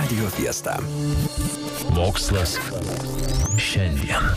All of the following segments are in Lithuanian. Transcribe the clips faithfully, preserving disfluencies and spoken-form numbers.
Radio Fiesta. Mokslas šiandien.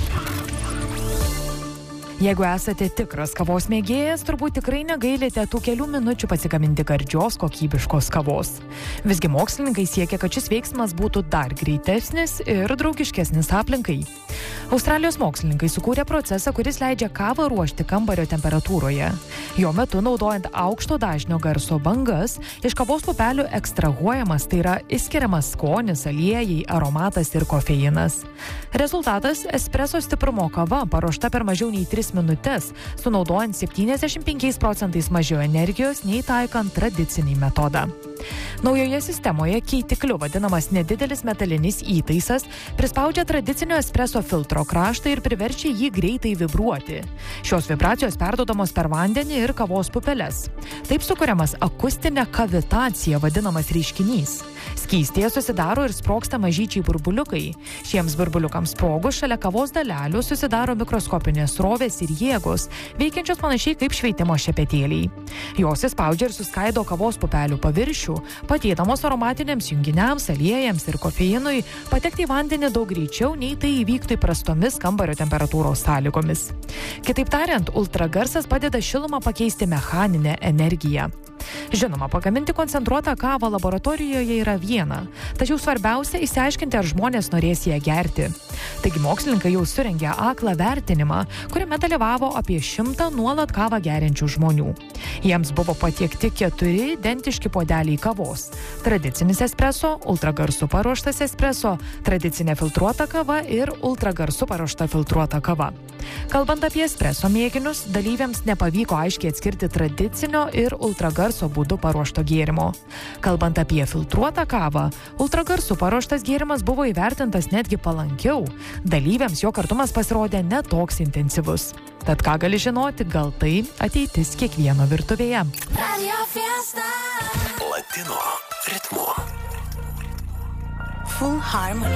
Jeigu esate tikras kavos mėgėjas, turbūt tikrai negailite tų kelių minučių pasigaminti gardžios, kokybiškos kavos. Visgi mokslininkai siekia, kad šis veiksmas būtų dar greitesnis ir draugiškesnis aplinkai. Australijos mokslininkai sukūrė procesą, kuris leidžia kavą ruošti kambario temperatūroje. Jo metu, naudojant aukšto dažnio garso bangas, iš kavos pupelių ekstrahuojamas, tai yra išskiriamas skonis, aliejai, aromatas ir kofeinas. Rezultatas – espreso stiprumo kava, paruošta per mažiau nei tris minutes, sunaudojant septyniasdešimt penkiais procentais mažiau energijos nei taikant tradicinį metodą. Naujoje sistemoje keitikliu vadinamas nedidelis metalinis įtaisas prispaudžia tradicinio espreso filtro kraštą ir priverčia jį greitai vibruoti. Šios vibracijos perduodamos per vandenį ir kavos pupeles. Taip sukuriamas akustinė kavitacija vadinamas reiškinys. Skystyje susidaro ir sprogsta mažyčiai burbuliukai. Šiems burbuliukams sprogus šalia kavos dalelių susidaro mikroskopinės srovės ir jėgos, veikiančios panašiai kaip šveitimo šepetėliai. Jos įspaudžia ir suskaido kavos pupelių paviršių, padėdamos aromatiniams junginiams, aliejams ir kofeinui patekti į vandenį daug greičiau, nei tai įvyktų įprastomis kambario temperatūros sąlygomis. Kitaip tariant, ultragarsas padeda šilumą pakeisti mechaninę energiją. Žinoma, pagaminti koncentruotą kavą laboratorijoje yra viena, tačiau svarbiausia išsiaiškinti, ar žmonės norės ją gerti. Taigi mokslininkai jau surengė aklą vertinimą, kuriame dalyvavo apie šimtą nuolat kavą geriančių žmonių. Jiems buvo patiekti keturi identiški puodeliai kavos. Tradicinis espreso, ultragarsu paruoštas espreso, tradicinė filtruota kava ir ultragarsu paruošta filtruota kava. Kalbant apie espreso mėginius, dalyviams nepavyko aiškiai atskirti tradicinio ir ultragarso būdu paruošto gėrimo. Kalbant apie filtruotą kavą, ultragarsu paruoštas gėrimas buvo įvertintas netgi palankiau. Dalyviams jo kartumas pasirodė netoks intensyvus. Tad ką gali žinoti, gal tai ateitis kiekvieno virtuvėje. Radio Fiesta. Latino ritmu. Full Harmony.